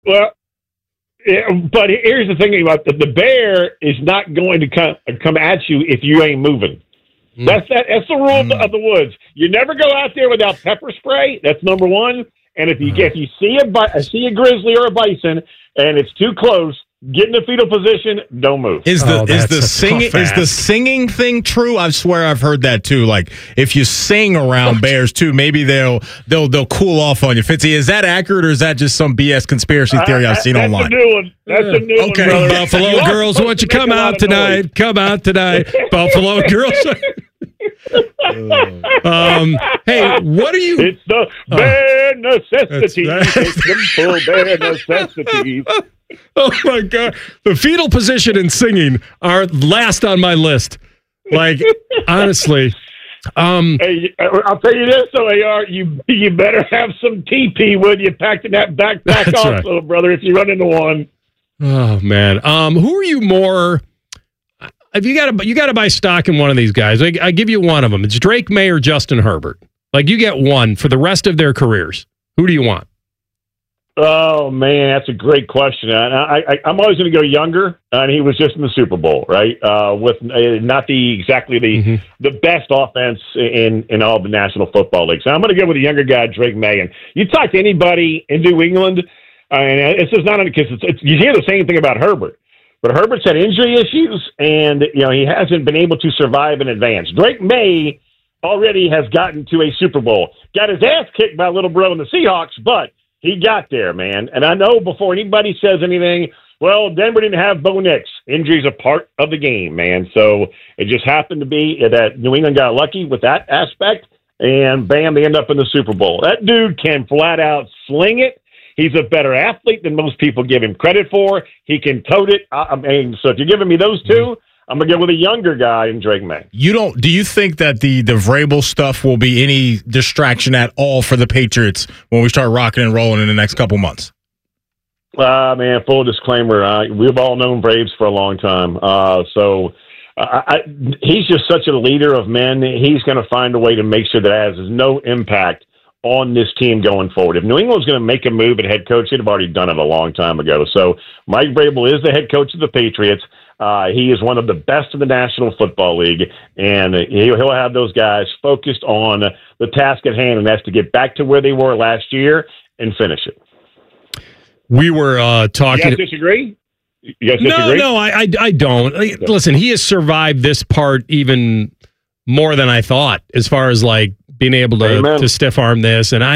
Well, yeah, but here's the thing about the bear is not going to come at you if you ain't moving. That's the rule of the woods. You never go out there without pepper spray. That's number one. And if you see a grizzly or a bison and it's too close, get in the fetal position. Don't move. Is the singing thing true? I swear I've heard that too. Like if you sing around bears too, maybe they'll cool off on you. Fitzy, is that accurate or is that just some BS conspiracy theory I've seen online? That's a new one. That's a new one, brother. Buffalo girls, why don't you come out tonight? Come out tonight, Buffalo girls. Hey, what are you? It's the bare necessities. It's simple bare necessities. Oh my God! The fetal position and singing are last on my list. Like honestly, hey, I'll tell you this, though, AR, you better have some TP with you packed in that backpack, That's also, right. brother. If you run into one. Oh man, who are you more? If you got to buy stock in one of these guys, I give you one of them. It's Drake May or Justin Herbert. Like you get one for the rest of their careers. Who do you want? Oh man, that's a great question. I'm always going to go younger, and he was just in the Super Bowl, right? With not exactly the best offense in all the National Football League. So I'm going to go with a younger guy, Drake May. And you talk to anybody in New England, and it's just not because you hear the same thing about Herbert. But Herbert's had injury issues, and he hasn't been able to survive in advance. Drake May already has gotten to a Super Bowl. Got his ass kicked by little bro in the Seahawks, but he got there, man. And I know before anybody says anything, well, Denver didn't have Bo Nix. Injuries are part of the game, man. So it just happened to be that New England got lucky with that aspect, and bam, they end up in the Super Bowl. That dude can flat out sling it. He's a better athlete than most people give him credit for. He can tote it. So if you're giving me those two, I'm going to go with a younger guy in Drake May. Do you think that the Vrabel stuff will be any distraction at all for the Patriots when we start rocking and rolling in the next couple months? Man, full disclaimer, we've all known Braves for a long time. He's just such a leader of men. He's going to find a way to make sure that has no impact on this team going forward. If New England's going to make a move at head coach, they'd have already done it a long time ago. So Mike Vrabel is the head coach of the Patriots. He is one of the best in the National Football League, and he'll have those guys focused on the task at hand, and that's to get back to where they were last year and finish it. We were talking. You guys disagree? No, I don't. Listen, he has survived this part even more than I thought, as far as like being able to stiff arm this. And I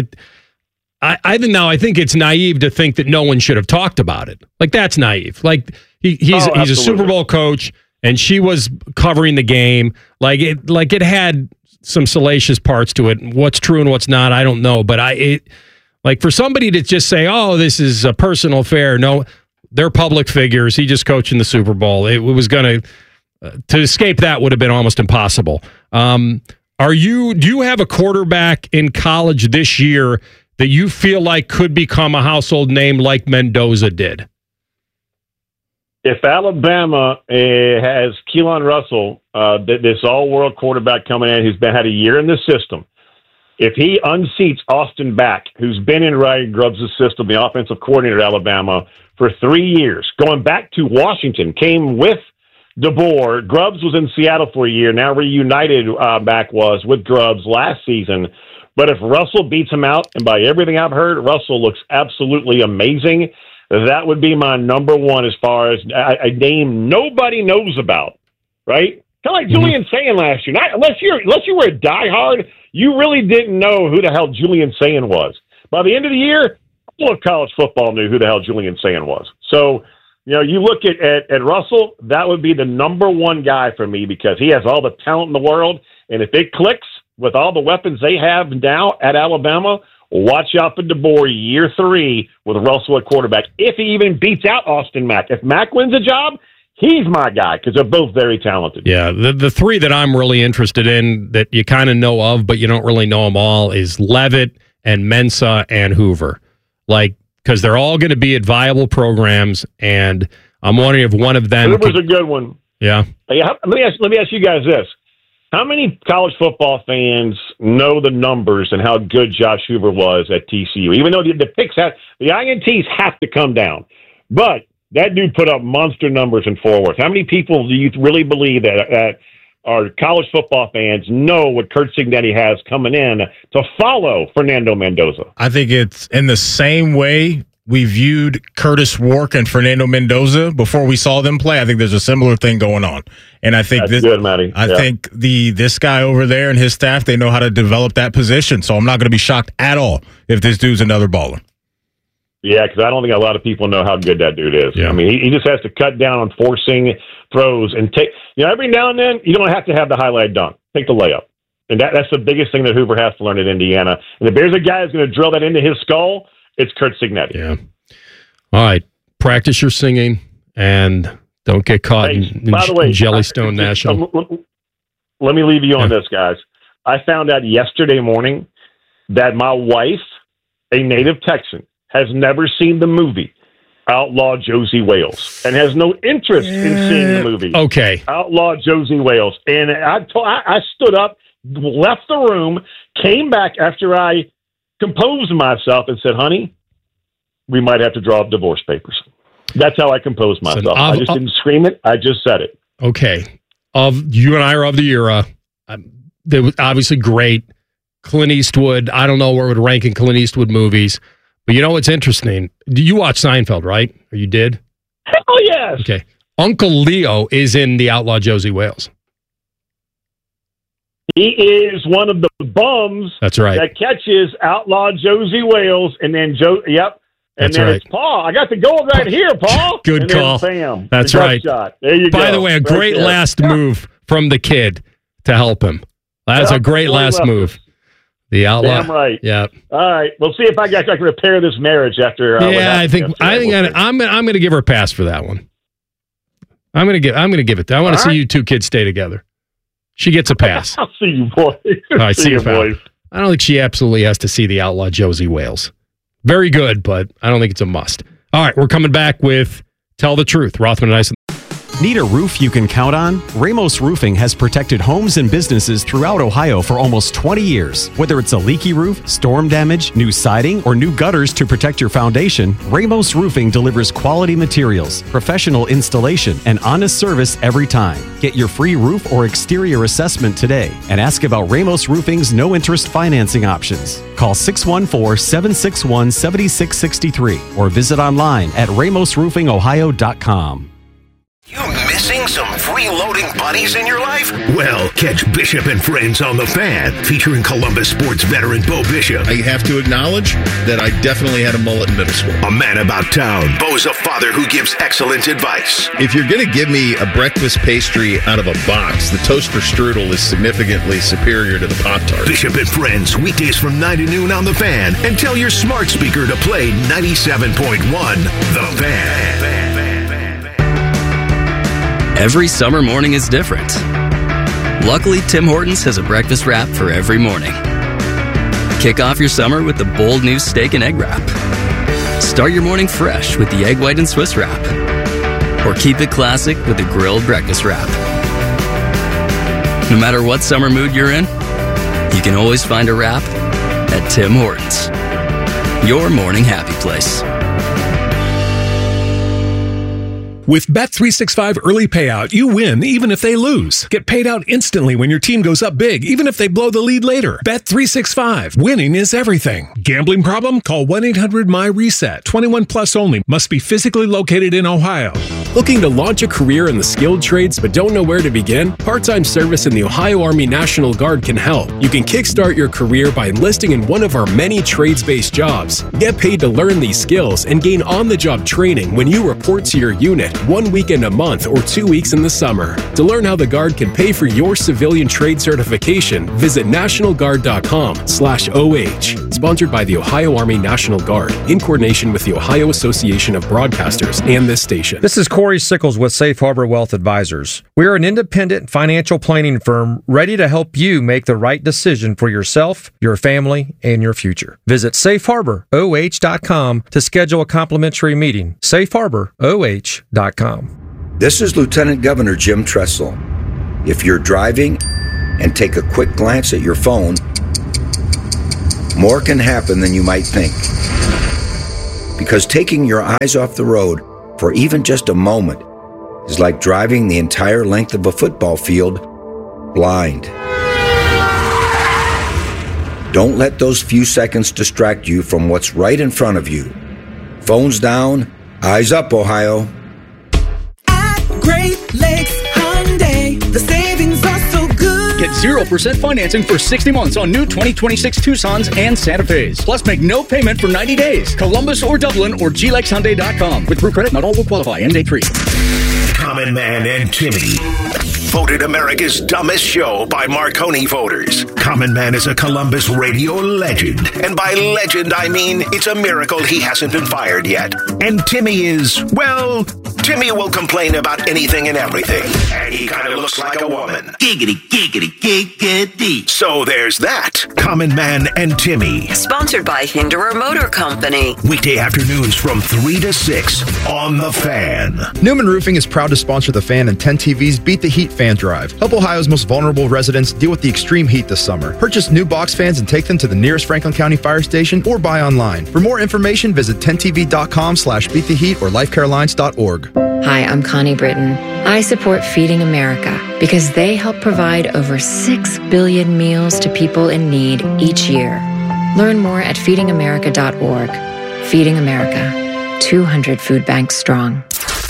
think it's naive to think that no one should have talked about it. Like that's naive. Like he's a Super Bowl coach, and she was covering the game. Like it had some salacious parts to it. What's true and what's not, I don't know. But like for somebody to just say, "Oh, this is a personal affair," no, they're public figures. He just coached in the Super Bowl. It was going to escape that would have been almost impossible. Do you have a quarterback in college this year that you feel like could become a household name like Mendoza did? If Alabama has Keelan Russell, this all-world quarterback coming in who's had a year in the system, if he unseats Austin Back, who's been in Ryan Grubbs' system, the offensive coordinator at Alabama, for 3 years, going back to Washington, came with DeBoer. Grubbs was in Seattle for a year. Now reunited Back was with Grubbs last season. But if Russell beats him out, and by everything I've heard, Russell looks absolutely amazing, that would be my number one as far as a name nobody knows about, right? Kind of like Julian Sayin last year. Unless you were a diehard, you really didn't know who the hell Julian Sayin was. By the end of the year, all of college football knew who the hell Julian Sayin was. So, you look at Russell, that would be the number one guy for me because he has all the talent in the world. And if it clicks with all the weapons they have now at Alabama, watch out for DeBoer year 3 with Russell at quarterback. If he even beats out Austin Mack. If Mack wins a job, he's my guy because they're both very talented. Yeah, the three that I'm really interested in that you kind of know of, but you don't really know them all is Leavitt and Mensah and Hoover. Because they're all going to be at viable programs, and I'm wondering if one of them... Hoover's a good one. Yeah. Let me ask you guys this. How many college football fans know the numbers and how good Josh Hoover was at TCU? Even though the picks the INTs have to come down, but that dude put up monster numbers in Fort Worth. How many people do you really believe that our college football fans know what Curt Cignetti has coming in to follow Fernando Mendoza? I think it's in the same way we viewed Curtis Wark and Fernando Mendoza before we saw them play. I think there's a similar thing going on. And I think that's good, Matty. I think this guy over there and his staff, they know how to develop that position. So I'm not going to be shocked at all if this dude's another baller. Yeah, because I don't think a lot of people know how good that dude is. Yeah. I mean, he just has to cut down on forcing throws and take. Every now and then you don't have to have the highlight dunk. Take the layup, and that's the biggest thing that Hoover has to learn at Indiana. And if there's a guy who's going to drill that into his skull, it's Curt Cignetti. Yeah. All right. Practice your singing and don't get caught in Jellystone National. Let me leave you on this, guys. I found out yesterday morning that my wife, a native Texan, has never seen the movie Outlaw Josie Wales and has no interest in seeing the movie. Okay. Outlaw Josie Wales. And I stood up, left the room, came back after I composed myself and said, honey, we might have to draw up divorce papers. That's how I composed myself. I just didn't scream it. I just said it. Okay. You and I are of the era. They was obviously great. Clint Eastwood, I don't know where it would rank in Clint Eastwood movies. But you know what's interesting? Do you watch Seinfeld, right? Or you did? Hell yes. Okay. Uncle Leo is in the Outlaw Josie Wales. He is one of the bums. That's right. That catches Outlaw Josie Wales, and then Yep. And That's then right. It's Paul. I got to go right here, Paul. Good and call. Bam. That's right. Shot. There you go. By the way, a great last move from the kid to help him. That's a great last move. The Outlaw. Damn right. Yeah. All right. We'll see if I can repair this marriage after. I think I'm going to give her a pass for that one. I'm going to give it. I want to see you two kids stay together. She gets a pass. I'll see you, boys. All right, see you, boys. I don't think she absolutely has to see the Outlaw Josie Wales. Very good, but I don't think it's a must. All right, we're coming back with Tell the Truth. Rothman and Ice. Need a roof you can count on? Ramos Roofing has protected homes and businesses throughout Ohio for almost 20 years. Whether it's a leaky roof, storm damage, new siding, or new gutters to protect your foundation, Ramos Roofing delivers quality materials, professional installation, and honest service every time. Get your free roof or exterior assessment today and ask about Ramos Roofing's no-interest financing options. Call 614-761-7663 or visit online at ramosroofingohio.com. You missing some freeloading buddies in your life? Well, catch Bishop and Friends on The Fan, featuring Columbus sports veteran Bo Bishop. I have to acknowledge that I definitely had a mullet in middle school. A man about town. Bo's a father who gives excellent advice. If you're going to give me a breakfast pastry out of a box, the toaster strudel is significantly superior to the Pop-Tart. Bishop and Friends, weekdays from 9 to noon on The Fan. And tell your smart speaker to play 97.1 The Fan. Every summer morning is different. Luckily, Tim Hortons has a breakfast wrap for every morning. Kick off your summer with the bold new steak and egg wrap. Start your morning fresh with the egg white and Swiss wrap. Or keep it classic with the grilled breakfast wrap. No matter what summer mood you're in, you can always find a wrap at Tim Hortons. Your morning happy place. With Bet365 Early Payout, you win even if they lose. Get paid out instantly when your team goes up big, even if they blow the lead later. Bet365. Winning is everything. Gambling problem? Call 1-800-MY-RESET. 21 plus only. Must be physically located in Ohio. Looking to launch a career in the skilled trades but don't know where to begin? Part-time service in the Ohio Army National Guard can help. You can kickstart your career by enlisting in one of our many trades-based jobs. Get paid to learn these skills and gain on-the-job training when you report to your unit 1 weekend a month or 2 weeks in the summer. To learn how the Guard can pay for your civilian trade certification, visit nationalguard.com/OH. Sponsored by the Ohio Army National Guard in coordination with the Ohio Association of Broadcasters and this station. This is Corey Sickles with Safe Harbor Wealth Advisors. We are an independent financial planning firm ready to help you make the right decision for yourself, your family, and your future. Visit safeharboroh.com to schedule a complimentary meeting. safeharboroh.com. This is Lieutenant Governor Jim Tressel. If you're driving and take a quick glance at your phone, more can happen than you might think. Because taking your eyes off the road for even just a moment is like driving the entire length of a football field blind. Don't let those few seconds distract you from what's right in front of you. Phones down, eyes up, Ohio. At Great Lakes Hyundai, the savings are so good. Get 0% financing for 60 months on new 2026 Tucsons and Santa Fe's. Plus, make no payment for 90 days. Columbus or Dublin or GLexHyundai.com. With True Credit, not all will qualify. End date 3. Common Man and Timmy. Voted America's dumbest show by Marconi voters. Common Man is a Columbus radio legend. And by legend, I mean it's a miracle he hasn't been fired yet. And Timmy is, well, Timmy will complain about anything and everything. And he kind of looks like a woman. Giggity, giggity, giggity. So there's that. Common Man and Timmy. Sponsored by Hinderer Motor Company. Weekday afternoons from 3 to 6 on The Fan. Newman Roofing is proud to sponsor The Fan and 10 TV's Beat the Heat Fan Drive. Help Ohio's most vulnerable residents deal with the extreme heat this summer. Purchase new box fans and take them to the nearest Franklin County Fire Station or buy online. For more information, visit 10tv.com/beattheheat or lifecarelines.org. Hi, I'm Connie Britton. I support Feeding America because they help provide over 6 billion meals to people in need each year. Learn more at feedingamerica.org. Feeding America, 200 food banks strong.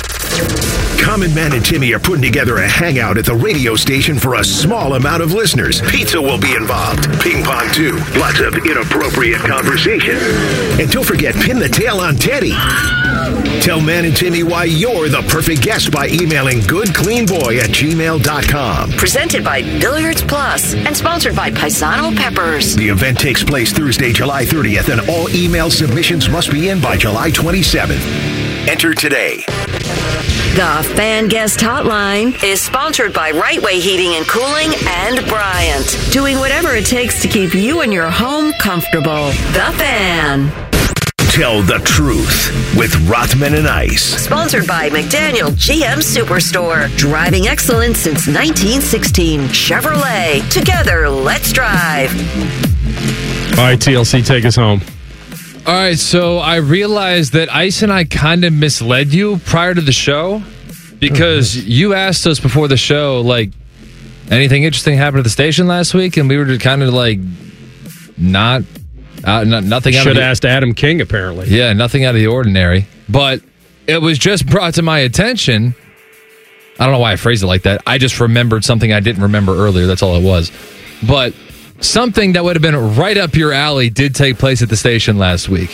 Common Man and Timmy are putting together a hangout at the radio station for a small amount of listeners. Pizza will be involved. Ping pong, too. Lots of inappropriate conversation. And don't forget, pin the tail on Teddy. Tell Man and Timmy why you're the perfect guest by emailing goodcleanboy@gmail.com. Presented by Billiards Plus and sponsored by Paisano Peppers. The event takes place Thursday, July 30th, and all email submissions must be in by July 27th. Enter today. The Fan Guest Hotline is sponsored by Right Way Heating and Cooling and Bryant. Doing whatever it takes to keep you and your home comfortable. The Fan. Tell the truth with Rothman and Ice. Sponsored by McDaniel GM Superstore. Driving excellence since 1916. Chevrolet. Together, let's drive. All right, TLC, take us home. All right, so I realized that Ice and I kind of misled you prior to the show because you asked us before the show, like, anything interesting happened at the station last week? And we were kind of like, nothing out of Should have asked Adam King, apparently. Yeah, nothing out of the ordinary. But it was just brought to my attention. I don't know why I phrased it like that. I just remembered something I didn't remember earlier. That's all it was. But something that would have been right up your alley did take place at the station last week.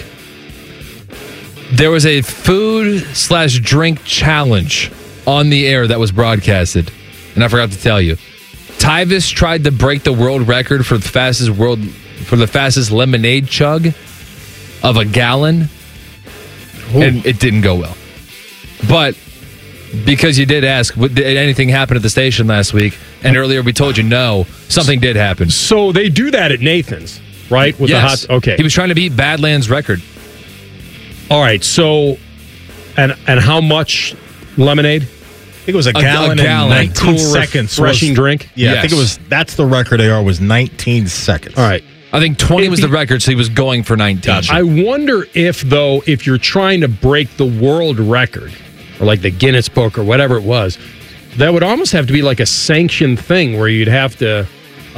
There was a food/drink challenge on the air that was broadcasted. And I forgot to tell you. Tyvis tried to break the world record for the fastest lemonade chug of a gallon. Ooh. And it didn't go well. But because you did ask, did anything happen at the station last week? And earlier we told you no, something did happen. So they do that at Nathan's, right? With yes. the hot. Okay. He was trying to beat Badlands' record. All right. So, and how much lemonade? I think it was a gallon and 19 cool seconds. Refreshing drink? Yeah, yes. I think that's the record AR was 19 seconds. All right. I think 20 was the record, so he was going for 19. Gotcha. I wonder if you're trying to break the world record, or like the Guinness Book or whatever it was, that would almost have to be like a sanctioned thing where you'd have to,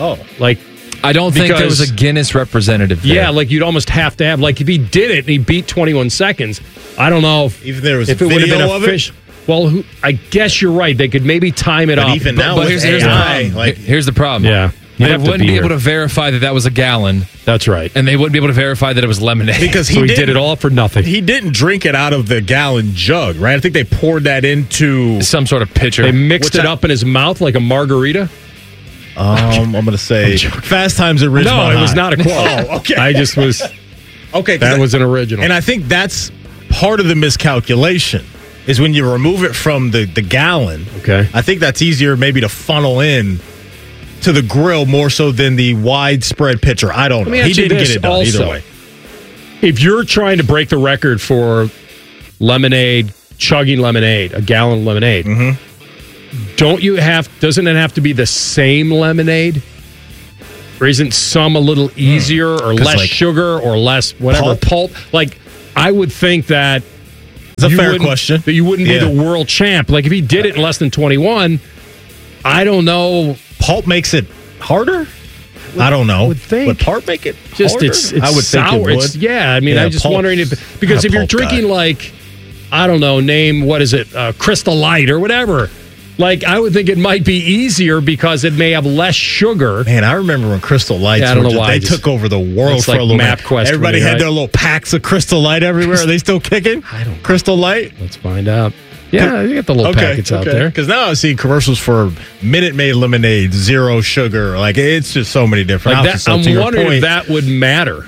I don't think there was a Guinness representative there. Yeah, like you'd almost have to have, like if he did it and he beat 21 seconds, I don't know if even there was if a it would have been video of official. Well, I guess you're right. They could maybe time it up. Even now, but here's the problem. Yeah. They wouldn't be able to verify that was a gallon. That's right. And they wouldn't be able to verify that it was lemonade. Because he did it all for nothing. He didn't drink it out of the gallon jug, right? I think they poured that into some sort of pitcher. They mixed it up in his mouth like a margarita. I'm going to say Fast Times at Ridgemont High. No, it was not a quote. Oh, okay. I just was... Okay. That was an original. And I think that's part of the miscalculation, is when you remove it from the gallon. Okay. I think that's easier maybe to funnel in to the grill more so than the widespread pitcher. I don't know. He didn't get it done also, either way. If you're trying to break the record for lemonade, chugging lemonade, a gallon of lemonade, doesn't it have to be the same lemonade? Or isn't some a little easier or less sugar or less whatever pulp? Like, I would think that it's a fair question. That you wouldn't be the world champ. Like, if he did it in less than 21, I don't know. Pulp makes it harder? I don't know. Would pulp make it harder? It's I would sour. think it would. I'm just wondering if, because if you're drinking like, I don't know, name, what is it, Crystal Light or whatever. Like, I would think it might be easier because it may have less sugar. Man, I remember when Crystal Lights they took over the world for a little map bit. quest. Everybody had their little packs of Crystal Light everywhere. Are they still kicking? I don't know. Crystal Light? Let's find out. Yeah, you get the little packets out there. Because now I see commercials for Minute Maid lemonade, zero sugar. Like, it's just so many different options. I'm wondering if that would matter.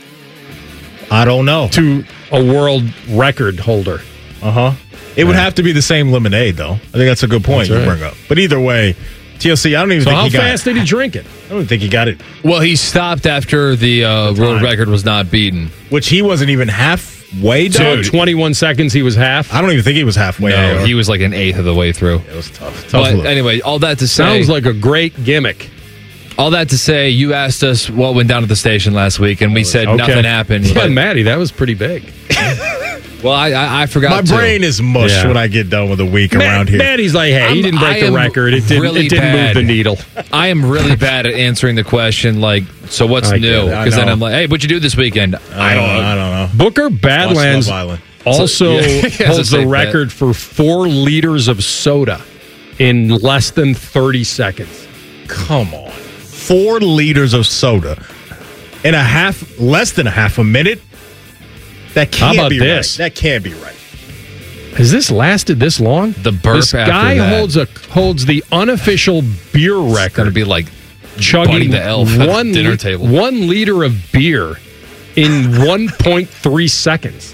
I don't know. To a world record holder. It would have to be the same lemonade, though. I think that's a good point you bring up. But either way, TLC, I don't even think he got it. So how fast did he drink it? I don't think he got it. Well, he stopped after the world record was not beaten. Which he wasn't even halfway done. So 21 seconds, he was half? I don't even think he was halfway. No, he was like an eighth of the way through. It was tough. But anyway, all that to say... Sounds like a great gimmick. All that to say, you asked us what went down at the station last week, and we said nothing happened. Yeah, Maddie, that was pretty big. Well, I forgot. My brain is mush when I get done with a week around here. Maddie's like, hey, he didn't break the record. It didn't move the needle. I am really bad at answering the question, like, so what's new? Because then I'm like, hey, what'd you do this weekend? I don't know. Booker Badlands also holds the record for 4 liters of soda in less than 30 seconds. Come on. 4 liters of soda in less than a half a minute? That can't be right. That can't be right. Has this lasted this long? The burp this after guy that. holds the unofficial beer record. It's going to be like chugging Buddy the Elf at the dinner table. 1 liter of beer in 1.3 seconds.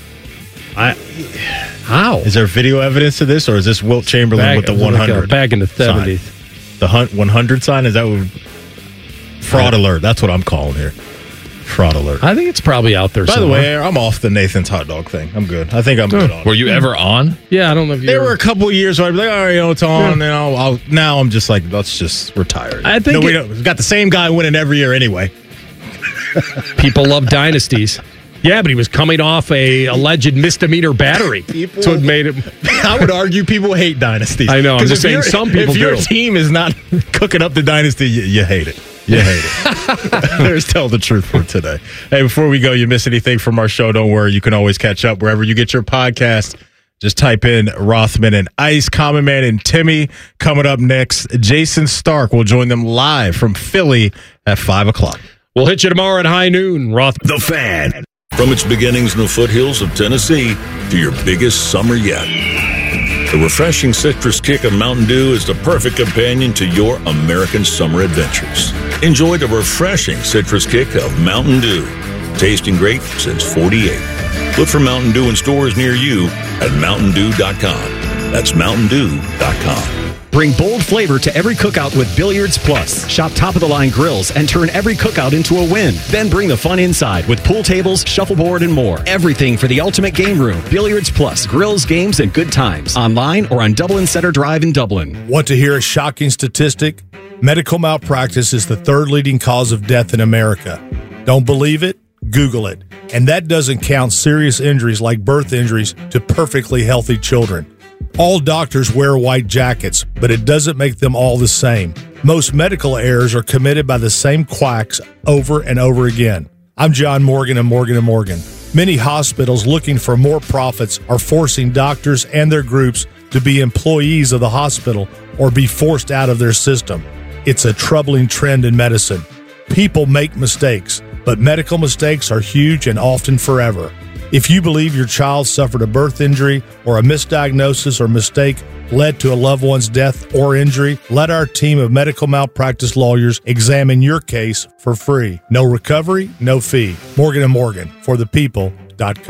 How? Is there video evidence to this, or is this Wilt Chamberlain with the 100? Back in the 70s. The 100 sign? Is that what... Fraud alert. That's what I'm calling here. Fraud alert. I think it's probably out there By somewhere. the way, I'm off the Nathan's hot dog thing. I'm good. I think I'm good on it. Were you ever on? Yeah, I don't know if you There were a couple of years where I'd be like, all right, it's on, and then now I'm just like, let's just retire. I think we've got the same guy winning every year anyway. People love dynasties. Yeah, but he was coming off a alleged misdemeanor battery. So it made him. I would argue people hate dynasties. I know. I'm just saying some people do. If your do. team is not cooking up the dynasty, you hate it. You hate it. There's tell the truth for today. Hey, before we go, you miss anything from our show, don't worry. You can always catch up wherever you get your podcast. Just type in Rothman and Ice, Common Man and Timmy. Coming up next, Jason Stark will join them live from Philly at 5 o'clock. We'll hit you tomorrow at high noon. The Fan. From its beginnings in the foothills of Tennessee to your biggest summer yet. The refreshing citrus kick of Mountain Dew is the perfect companion to your American summer adventures. Enjoy the refreshing citrus kick of Mountain Dew. Tasting great since 48. Look for Mountain Dew in stores near you at MountainDew.com. That's MountainDew.com. Bring bold flavor to every cookout with Billiards Plus. Shop top-of-the-line grills and turn every cookout into a win. Then bring the fun inside with pool tables, shuffleboard, and more. Everything for the ultimate game room. Billiards Plus. Grills, games, and good times. Online or on Dublin Center Drive in Dublin. Want to hear a shocking statistic? Medical malpractice is the 3rd leading cause of death in America. Don't believe it? Google it. And that doesn't count serious injuries like birth injuries to perfectly healthy children. All doctors wear white jackets, but it doesn't make them all the same. Most medical errors are committed by the same quacks over and over again. I'm John Morgan of Morgan & Morgan. Many hospitals looking for more profits are forcing doctors and their groups to be employees of the hospital or be forced out of their system. It's a troubling trend in medicine. People make mistakes, but medical mistakes are huge and often forever. If you believe your child suffered a birth injury or a misdiagnosis or mistake led to a loved one's death or injury, let our team of medical malpractice lawyers examine your case for free. No recovery, no fee. Morgan & Morgan, for the people.com.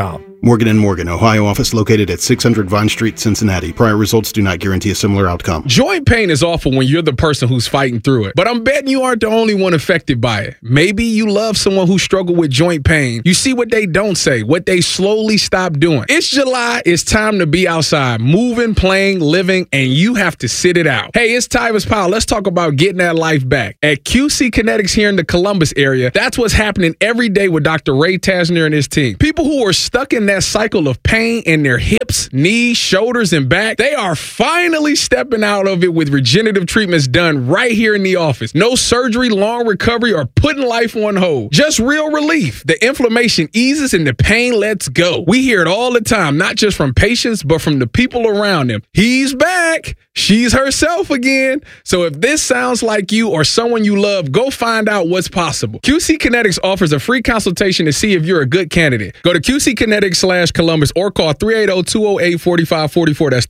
Morgan & Morgan, Ohio office located at 600 Vine Street, Cincinnati. Prior results do not guarantee a similar outcome. Joint pain is awful when you're the person who's fighting through it. But I'm betting you aren't the only one affected by it. Maybe you love someone who struggled with joint pain. You see what they don't say, what they slowly stop doing. It's July. It's time to be outside, moving, playing, living, and you have to sit it out. Hey, it's Tyvis Powell. Let's talk about getting that life back. At QC Kinetics here in the Columbus area, that's what's happening every day with Dr. Ray Tasner and his team. People who are stuck in that cycle of pain in their hips, knees, shoulders, and back, they are finally stepping out of it with regenerative treatments done right here in the office. No surgery, long recovery, or putting life on hold. Just real relief. The inflammation eases and the pain lets go. We hear it all the time, not just from patients, but from the people around them. He's back. She's herself again. So if this sounds like you or someone you love, go find out what's possible. QC Kinetics offers a free consultation to see if you're a good candidate. Go to QCkinetics/Columbus or call 380-208-4544. That's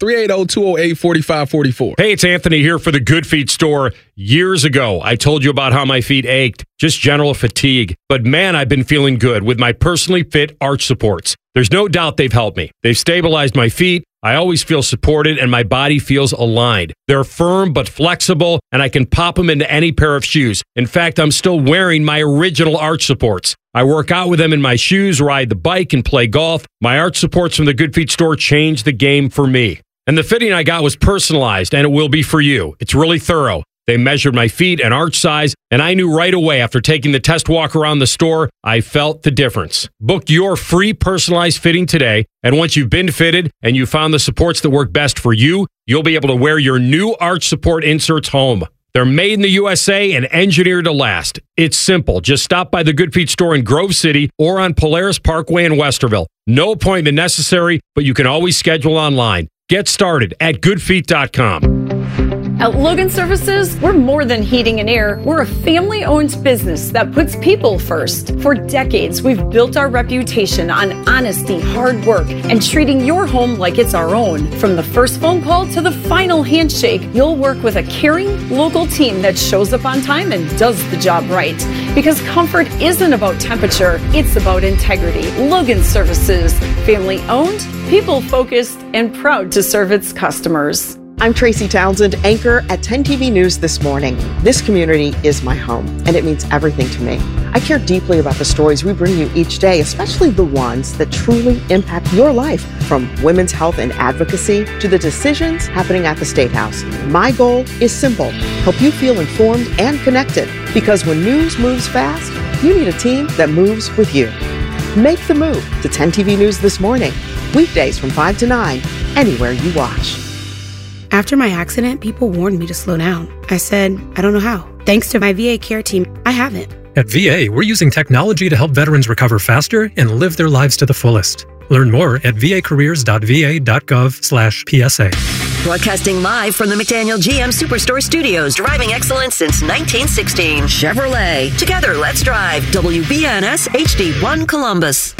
380-208-4544. Hey, it's Anthony here for the Good Feet store. Years ago, I told you about how my feet ached, just general fatigue. But man, I've been feeling good with my personally fit arch supports. There's no doubt they've helped me. They've stabilized my feet. I always feel supported and my body feels aligned. They're firm but flexible, and I can pop them into any pair of shoes. In fact, I'm still wearing my original arch supports. I work out with them in my shoes, ride the bike, and play golf. My arch supports from the Good Feet store changed the game for me. And the fitting I got was personalized, and it will be for you. It's really thorough. They measured my feet and arch size, and I knew right away after taking the test walk around the store, I felt the difference. Book your free personalized fitting today, and once you've been fitted and you found the supports that work best for you, you'll be able to wear your new arch support inserts home. They're made in the USA and engineered to last. It's simple. Just stop by the Good Feet store in Grove City or on Polaris Parkway in Westerville. No appointment necessary, but you can always schedule online. Get started at goodfeet.com. At Logan Services, we're more than heating and air. We're a family-owned business that puts people first. For decades, we've built our reputation on honesty, hard work, and treating your home like it's our own. From the first phone call to the final handshake, you'll work with a caring, local team that shows up on time and does the job right. Because comfort isn't about temperature, it's about integrity. Logan Services, family-owned, people-focused, and proud to serve its customers. I'm Tracy Townsend, anchor at 10 TV News This Morning. This community is my home, and it means everything to me. I care deeply about the stories we bring you each day, especially the ones that truly impact your life, from women's health and advocacy to the decisions happening at the State House. My goal is simple: help you feel informed and connected. Because when news moves fast, you need a team that moves with you. Make the move to 10 TV News This Morning, weekdays from 5 to 9, anywhere you watch. After my accident, people warned me to slow down. I said, I don't know how. Thanks to my VA care team, I haven't. At VA, we're using technology to help veterans recover faster and live their lives to the fullest. Learn more at vacareers.va.gov/PSA. Broadcasting live from the McDaniel GM Superstore Studios, driving excellence since 1916. Chevrolet. Together, let's drive. WBNS HD1 Columbus.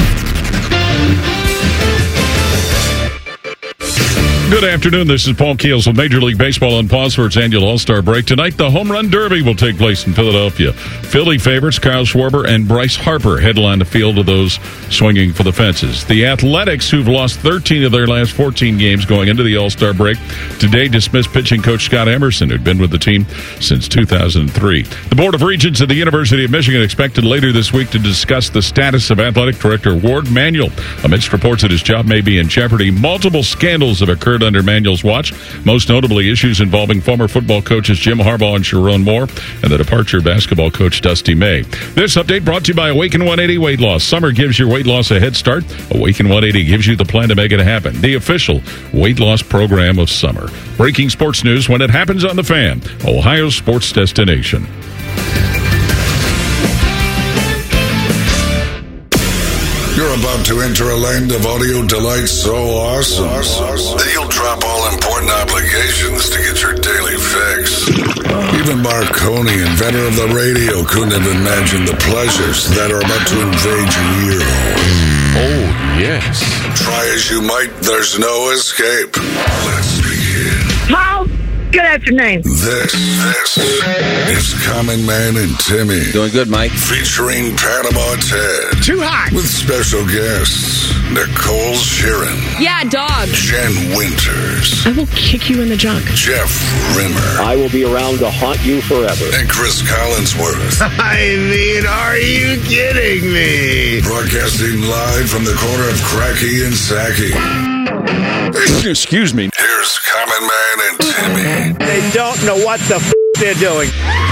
Good afternoon. This is Paul Keels with Major League Baseball on pause for its annual All-Star break. Tonight, the Home Run Derby will take place in Philadelphia. Philly favorites Kyle Schwarber and Bryce Harper headline the field of those swinging for the fences. The Athletics, who've lost 13 of their last 14 games going into the All-Star break, today dismissed pitching coach Scott Emerson, who'd been with the team since 2003. The Board of Regents at the University of Michigan expected later this week to discuss the status of athletic director Ward Manuel. Amidst reports that his job may be in jeopardy, multiple scandals have occurred under Manuel's watch, most notably issues involving former football coaches Jim Harbaugh and Sharon Moore, and the departure of basketball coach Dusty May. This update brought to you by Awaken 180 Weight Loss. Summer gives your weight loss a head start. Awaken 180 gives you the plan to make it happen. The official weight loss program of summer. Breaking sports news when it happens on The Fan, Ohio's sports destination. You're about to enter a land of audio delight so awesome that you'll drop all important obligations to get your daily fix. Even Marconi, inventor of the radio, couldn't have imagined the pleasures that are about to invade your ear hole. Oh, yes. Try as you might, there's no escape. Let's begin. How Good afternoon. This is Common Man and Timmy. Doing good, Mike. Featuring Panama Ted. Too hot. With special guests Nicole Sheeran. Yeah, dog. Jen Winters. I will kick you in the junk. Jeff Rimmer. I will be around to haunt you forever. And Chris Collinsworth. I mean, are you kidding me? Broadcasting live from the corner of Cracky and Sacky. Excuse me. Here's Common Man and Timmy. They don't know what the they're doing.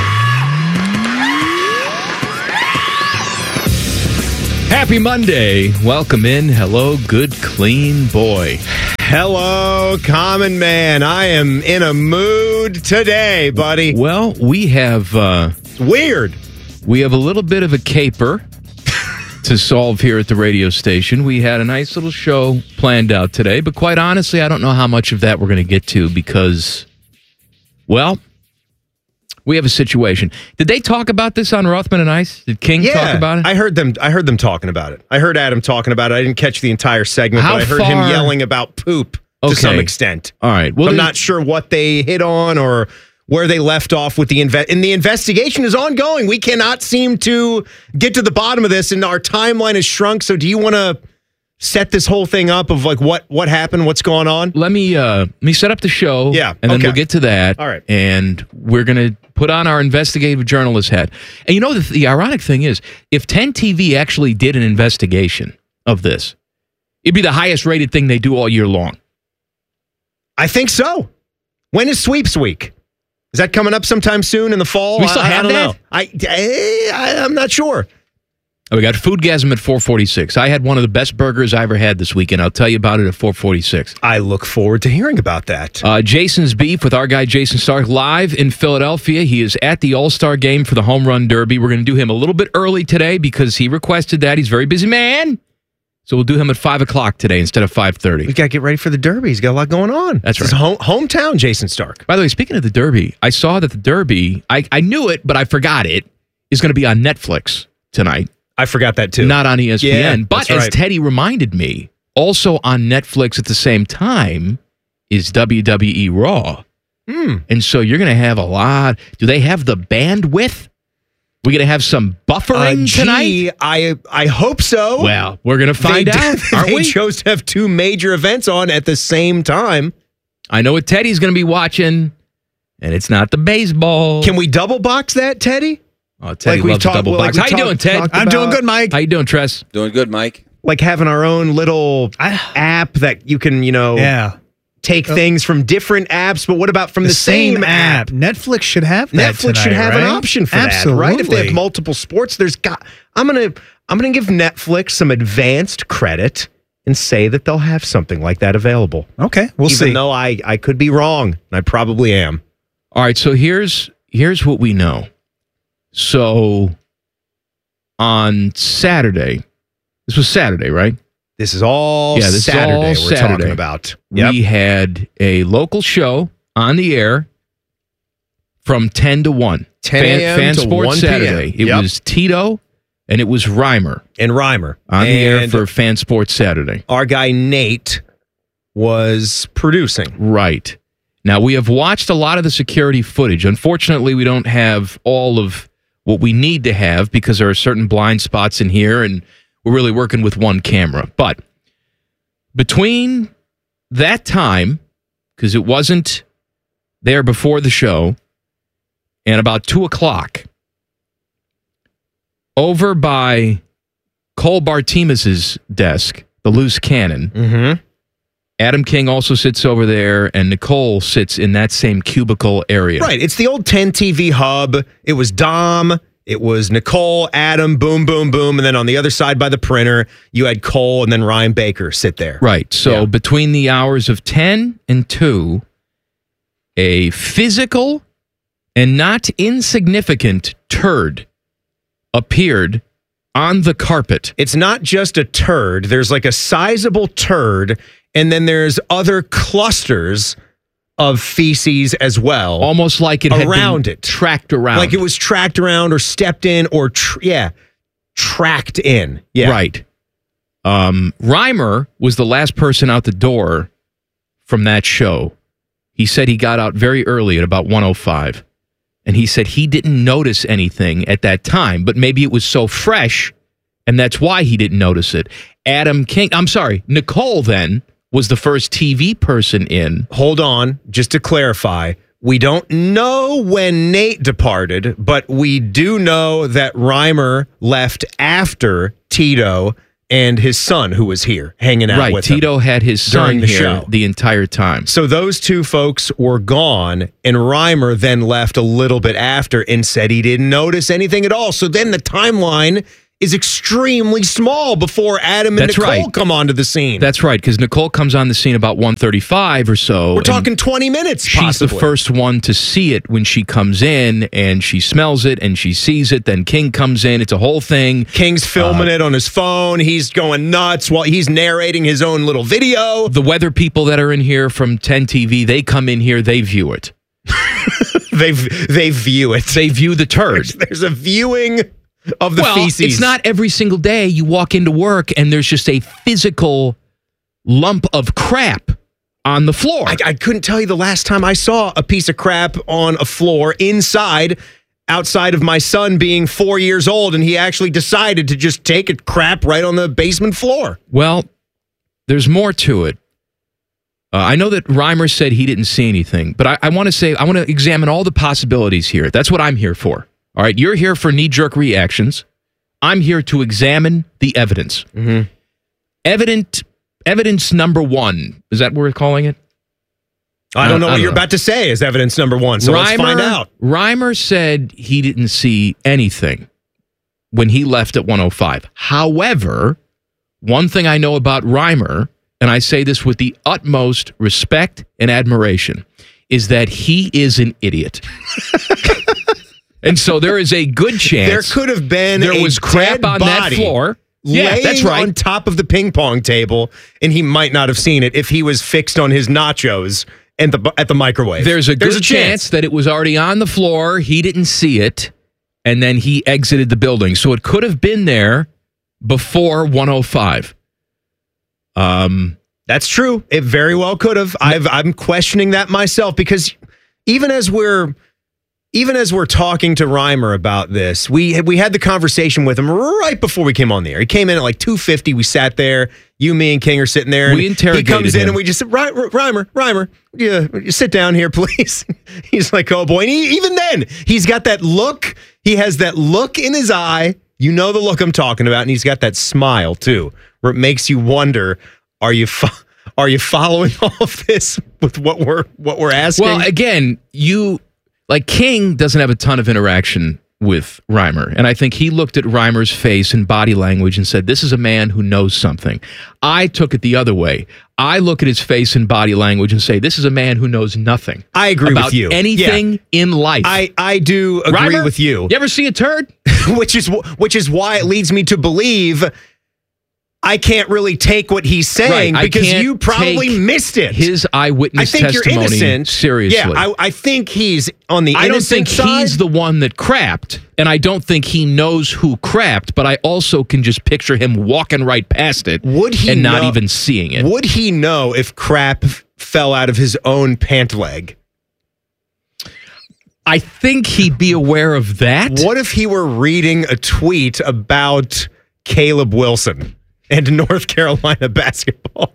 Happy Monday. Welcome in. Hello, good, clean boy. Hello, Common Man. I am in a mood today, buddy. Well, we have... it's weird. We have a little bit of a caper to solve here at the radio station. We had a nice little show planned out today, but quite honestly, I don't know how much of that we're going to get to because, well, we have a situation. Did they talk about this on Rothman and Ice? Did King talk about it? I heard them talking about it. I heard Adam talking about it. I didn't catch the entire segment, but I heard him yelling about poop to some extent. All right. Well, I'm not sure what they hit on or where they left off with the and the investigation is ongoing. We cannot seem to get to the bottom of this, and our timeline has shrunk. So do you want to set this whole thing up of like what happened, what's going on? Let me set up the show. Yeah. And then we'll get to that. All right. And we're going to put on our investigative journalist hat. And you know, the ironic thing is, if 10 TV actually did an investigation of this, it'd be the highest rated thing they do all year long. I think so. When is Sweeps Week? Is that coming up sometime soon in the fall? We still have that? I'm not sure. We got Foodgasm at 446. I had one of the best burgers I ever had this weekend. I'll tell you about it at 446. I look forward to hearing about that. Jason's Beef with our guy Jason Stark live in Philadelphia. He is at the All-Star game for the Home Run Derby. We're going to do him a little bit early today because he requested that. He's a very busy man. So we'll do him at 5 o'clock today instead of 5:30. We got to get ready for the Derby. He's got a lot going on. That's right. His hometown, Jason Stark. By the way, speaking of the Derby, I saw that the Derby, I knew it, but I forgot it, is going to be on Netflix tonight. I forgot that too. Not on ESPN. Yeah, but as Teddy reminded me, also on Netflix at the same time is WWE Raw. And so you're going to have a lot. Do they have the bandwidth? We're going to have some buffering tonight? I hope so. Well, we're going to find out, aren't they we? chose to have two major events on at the same time. I know what Teddy's going to be watching, and it's not the baseball. Can we double box that, Teddy? Oh, Teddy loves double box. How you doing, Ted? I'm doing good, Mike. How you doing, Tress? Doing good, Mike. Like having our own little app that you can, take things from different apps, but what about from the same app? Netflix should have that Netflix should have an option for that, right? If they have multiple sports, I'm gonna give Netflix some advanced credit and say that they'll have something like that available. Okay, we'll see. Even though I could be wrong, and I probably am. All right, so here's what we know. So on Saturday, this was Saturday, right? This is all Saturday we're talking about. We had a local show on the air from 10 to 1. 10 a.m. Fan to Sports 1 Saturday. p.m. It was Tito and it was Reimer. On the air for Fan Sports Saturday. Our guy Nate was producing. Right. Now, we have watched a lot of the security footage. Unfortunately, we don't have all of what we need to have because there are certain blind spots in here, and we're really working with one camera. But between that time, because it wasn't there before the show, and about 2 o'clock, over by Cole Bartimus's desk, the loose cannon, Adam King also sits over there, and Nicole sits in that same cubicle area. Right. It's the old 10 TV hub. It was Dom. It was Nicole, Adam, boom, boom, boom. And then on the other side by the printer, you had Cole and then Ryan Baker sit there. Right. So between the hours of 10 and 2, a physical and not insignificant turd appeared on the carpet. It's not just a turd. There's like a sizable turd, and then there's other clusters of feces as well. Almost like it had around been it. Tracked around. Like it was tracked around or stepped in or, tracked in. Yeah. Right. Reimer was the last person out the door from that show. He said he got out very early at about 1:05. And he said he didn't notice anything at that time, but maybe it was so fresh, and that's why he didn't notice it. Nicole then was the first TV person in. Hold on, just to clarify. We don't know when Nate departed, but we do know that Reimer left after Tito and his son, who was here hanging out with him. Tito had his son here the entire time. So those two folks were gone, and Reimer then left a little bit after and said he didn't notice anything at all. So then the timeline is extremely small before Adam and Nicole come onto the scene. That's right, because Nicole comes on the scene about 1:35 or so. We're talking 20 minutes, She's possibly. the first one to see it when she comes in, and she smells it, and she sees it. Then King comes in. It's a whole thing. King's filming it on his phone. He's going nuts while he's narrating his own little video. The weather people that are in here from 10 TV, they come in here, they view it. They view it. They view the turd. There's a viewing of the feces. It's not every single day you walk into work and there's just a physical lump of crap on the floor. I couldn't tell you the last time I saw a piece of crap on a floor outside of my son being 4 years old, and he actually decided to just take a crap right on the basement floor. Well, there's more to it. I know that Reimer said he didn't see anything, but I want to examine all the possibilities here. That's what I'm here for. All right, you're here for knee-jerk reactions. I'm here to examine the evidence. Mm-hmm. Evidence number one. Is that what we're calling it? I don't know what you're about to say is evidence number one, so let's find out. Reimer said he didn't see anything when he left at 1:05. However, one thing I know about Reimer, and I say this with the utmost respect and admiration, is that he is an idiot. And so there is a good chance there could have been there was crap on that floor. Yeah, that's right. On top of the ping pong table, and he might not have seen it if he was fixed on his nachos and at the microwave. There's a good chance that it was already on the floor. He didn't see it, and then he exited the building. So it could have been there before 1:05. That's true. It very well could have. I'm questioning that myself because even as we're talking to Reimer about this, we had the conversation with him right before we came on the air. He came in at like 2:50. We sat there. You, me, and King are sitting there. And we interrogated He comes in him. and we just said, Reimer, you sit down here, please. He's like, oh boy. And even then, he's got that look. He has that look in his eye. You know the look I'm talking about. And he's got that smile too, where it makes you wonder, are you following all of this with what we're asking? Well, again, King doesn't have a ton of interaction with Reimer. And I think he looked at Reimer's face and body language and said, this is a man who knows something. I took it the other way. I look at his face and body language and say, this is a man who knows nothing. I agree about with you. Anything in life. I do agree Reimer, with you. You ever see a turd? which is why it leads me to believe I can't really take what he's saying because you probably missed it. His eyewitness testimony. You're innocent. Seriously. Yeah, I think he's on the innocent I don't think side. he's the one that crapped, and I don't think he knows who crapped, but I also can just picture him walking right past it and not even seeing it. Would he know if crap fell out of his own pant leg? I think he'd be aware of that. What if he were reading a tweet about Caleb Wilson and North Carolina basketball?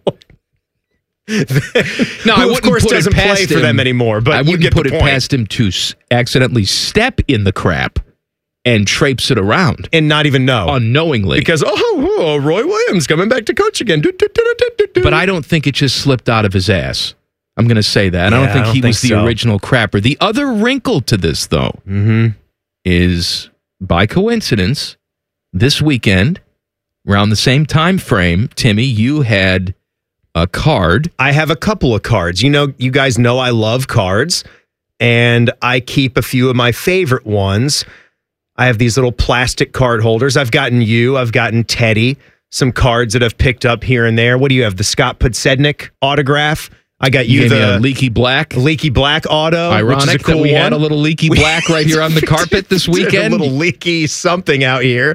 No, I wouldn't of course put doesn't it past play for him. them anymore. But I you wouldn't get put the it point. past him to accidentally step in the crap and traipse it around and not even know unknowingly because Roy Williams coming back to coach again. But I don't think it just slipped out of his ass. I'm going to say that. Yeah, I don't think he was the so. original crapper. The other wrinkle to this, though, is by coincidence, this weekend, around the same time frame, Timmy, you had a card. I have a couple of cards. You guys know I love cards, and I keep a few of my favorite ones. I have these little plastic card holders. I've gotten Teddy some cards that I've picked up here and there. What do you have? The Scott Podsednik autograph. I got you the leaky black auto. Ironic which is a cool that we one. had a little leaky black right here on the carpet this weekend. A little leaky something out here.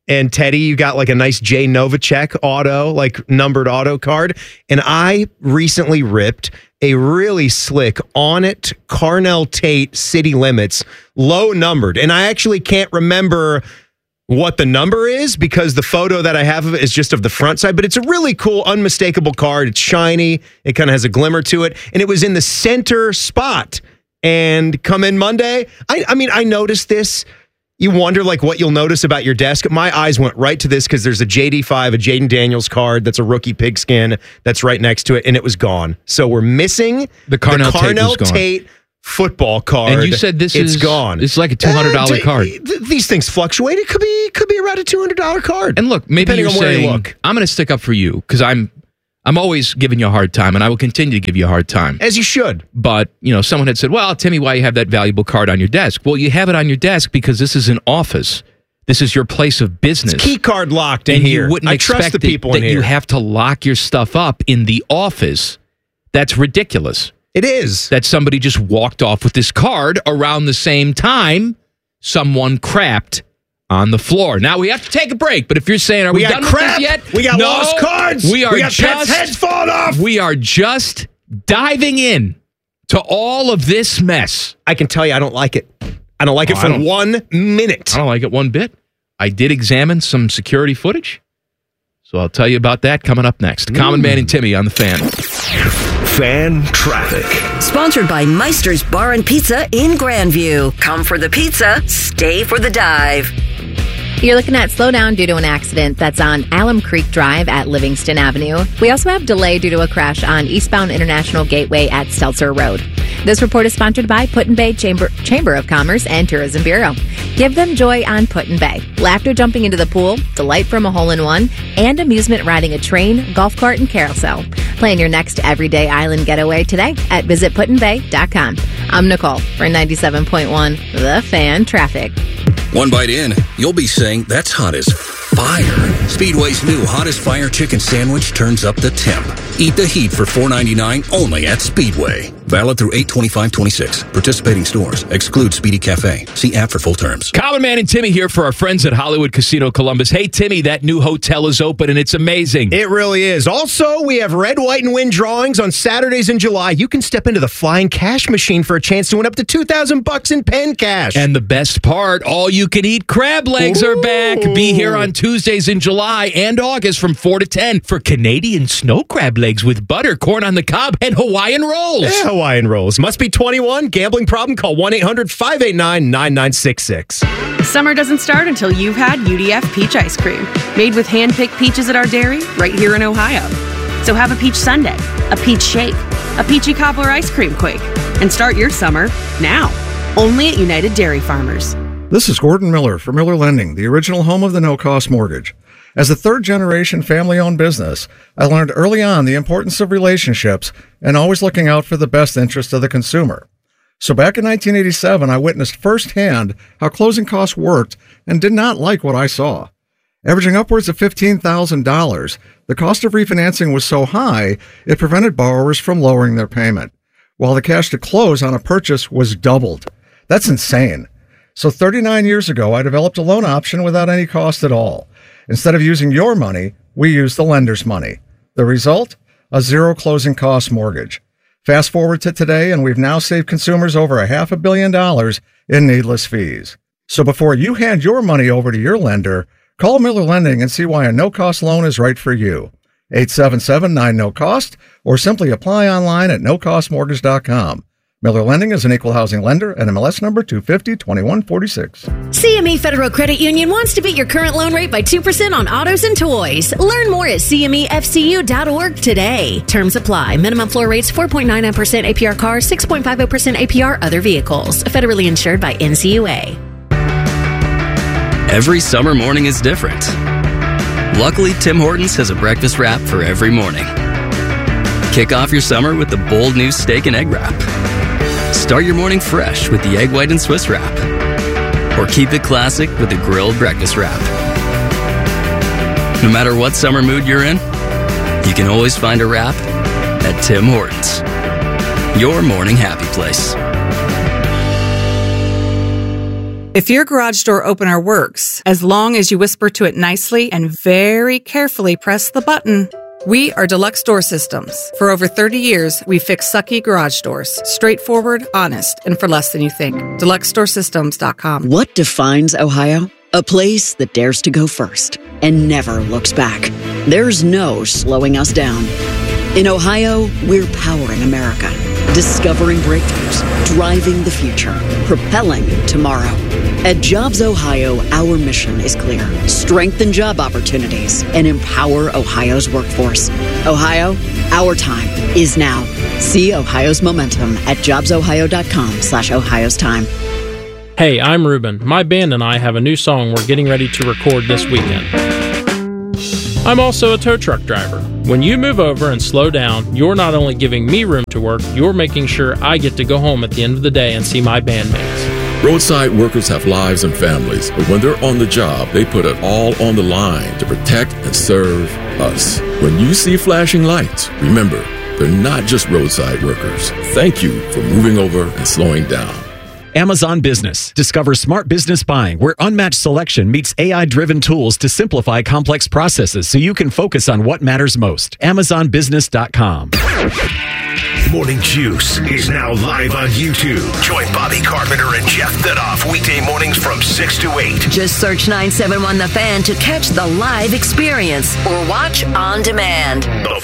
And Teddy, you got like a nice Jay Novacek auto, like numbered auto card. And I recently ripped a really slick Onnit Carnell Tate City Limits, low numbered. And I actually can't remember what the number is because the photo that I have of it is just of the front side, but it's a really cool, unmistakable card. It's shiny. It kind of has a glimmer to it. And it was in the center spot. And come in Monday, I mean, I noticed this. You wonder like what you'll notice about your desk. My eyes went right to this because there's a JD5, a Jaden Daniels card that's a rookie pigskin that's right next to it, and it was gone. So we're missing the Carnell Tate football card. And you said it's gone. It's like a $200 card. These things fluctuate. It could be around a $200 card. And look, maybe you're saying, I'm going to stick up for you because I'm always giving you a hard time, and I will continue to give you a hard time. As you should. But, someone had said, well, tell me why you have that valuable card on your desk. Well, you have it on your desk because this is an office. This is your place of business. It's key card locked in here. And you wouldn't expect the people that you have to lock your stuff up in the office. That's ridiculous. It is. That somebody just walked off with this card around the same time someone crapped on the floor. Now we have to take a break, but if you're saying, are we done with this yet? We got lost cards. We got pets' heads falling off. We are just diving in to all of this mess. I can tell you I don't like it. I don't like it for 1 minute. I don't like it one bit. I did examine some security footage, so I'll tell you about that coming up next. Common Man and Timmy on the Fan. Fan Traffic. Sponsored by Meister's Bar and Pizza in Grandview. Come for the pizza, stay for the dive. You're looking at slowdown due to an accident that's on Alum Creek Drive at Livingston Avenue. We also have delay due to a crash on eastbound International Gateway at Stelzer Road. This report is sponsored by Put-in-Bay Chamber of Commerce and Tourism Bureau. Give them joy on Put-in-Bay. Laughter jumping into the pool, delight from a hole-in-one, and amusement riding a train, golf cart, and carousel. Plan your next everyday island getaway today at visitputinbay.com. I'm Nicole for 97.1 The Fan Traffic. One bite in, you'll be saying, that's hot as fire. Speedway's new Hottest Fire Chicken Sandwich turns up the temp. Eat the heat for $4.99 only at Speedway. Valid through 8/25/26. Participating stores. Exclude Speedy Cafe. See app for full terms. Common Man and Timmy here for our friends at Hollywood Casino Columbus. Hey, Timmy, that new hotel is open and it's amazing. It really is. Also, we have Red, White, and Win drawings on Saturdays in July. You can step into the Flying Cash Machine for a chance to win up to $2,000 in pen cash. And the best part, all you can eat crab legs are back. Be here on Tuesdays in July and August from 4 to 10 for Canadian snow crab legs with butter, corn on the cob, and Hawaiian rolls. Yeah, Hawaiian rolls. Must be 21. Gambling problem? Call 1-800-589-9966. Summer doesn't start until you've had UDF peach ice cream. Made with hand-picked peaches at our dairy right here in Ohio. So have a peach sundae, a peach shake, a peachy cobbler ice cream quake, and start your summer now. Only at United Dairy Farmers. This is Gordon Miller for Miller Lending, the original home of the no-cost mortgage. As a third-generation family-owned business, I learned early on the importance of relationships and always looking out for the best interest of the consumer. So back in 1987, I witnessed firsthand how closing costs worked and did not like what I saw. Averaging upwards of $15,000, the cost of refinancing was so high, it prevented borrowers from lowering their payment, while the cash to close on a purchase was doubled. That's insane. So 39 years ago, I developed a loan option without any cost at all. Instead of using your money, we used the lender's money. The result? A zero closing cost mortgage. Fast forward to today, and we've now saved consumers over $500 million in needless fees. So before you hand your money over to your lender, call Miller Lending and see why a no-cost loan is right for you. 877-9-NO-COST, or simply apply online at nocostmortgage.com. Miller Lending is an equal housing lender and MLS number 250-2146. CME Federal Credit Union wants to beat your current loan rate by 2% on autos and toys. Learn more at CMEFCU.org today. Terms apply. Minimum floor rates 4.99% APR cars, 6.50% APR other vehicles. Federally insured by NCUA. Every summer morning is different. Luckily, Tim Hortons has a breakfast wrap for every morning. Kick off your summer with the bold new steak and egg wrap. Start your morning fresh with the egg white and Swiss wrap. Or keep it classic with the grilled breakfast wrap. No matter what summer mood you're in, you can always find a wrap at Tim Hortons. Your morning happy place. If your garage door opener works, as long as you whisper to it nicely and very carefully press the button. We are Deluxe Door Systems. For over 30 years, we fix sucky garage doors. Straightforward, honest, and for less than you think. DeluxeDoorSystems.com. What defines Ohio? A place that dares to go first and never looks back. There's no slowing us down. In Ohio, we're powering America. Discovering breakthroughs, driving the future, propelling tomorrow. At Jobs Ohio, our mission is clear. Strengthen job opportunities and empower Ohio's workforce. Ohio, our time is now. See Ohio's momentum at jobsohio.com/Ohio's time. Hey, I'm Ruben. My band and I have a new song we're getting ready to record this weekend. I'm also a tow truck driver. When you move over and slow down, you're not only giving me room to work, you're making sure I get to go home at the end of the day and see my bandmates. Roadside workers have lives and families, but when they're on the job, they put it all on the line to protect and serve us. When you see flashing lights, remember, they're not just roadside workers. Thank you for moving over and slowing down. Amazon Business. Discover smart business buying where unmatched selection meets AI-driven tools to simplify complex processes so you can focus on what matters most. AmazonBusiness.com. Morning Juice is now live on YouTube. Join Bobby Carpenter and Jeff Thidoff weekday mornings from 6 to 8. Just search 971 The Fan to catch the live experience or watch on demand. The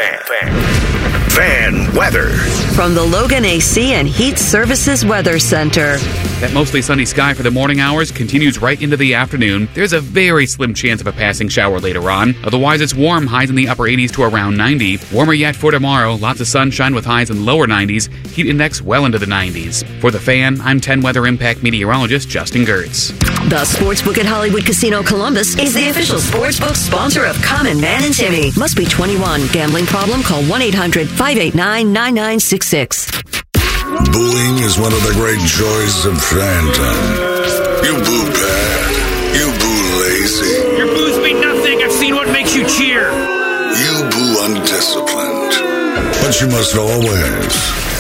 Fan weather. From the Logan AC and Heat Services Weather Center. That mostly sunny sky for the morning hours continues right into the afternoon. There's a very slim chance of a passing shower later on. Otherwise, it's warm, highs in the upper 80s to around 90. Warmer yet for tomorrow. Lots of sunshine with highs in lower 90s. Heat index well into the 90s. For The Fan, I'm 10 Weather Impact meteorologist Justin Gertz. The Sportsbook at Hollywood Casino Columbus is the official sportsbook sponsor of Common Man and Timmy. Must be 21. Gambling problem? Call 1-800-589-9966. Booing is one of the great joys of fan time. You boo bad. You boo lazy. Your boos mean nothing. I've seen what makes you cheer. You boo undisciplined. But you must always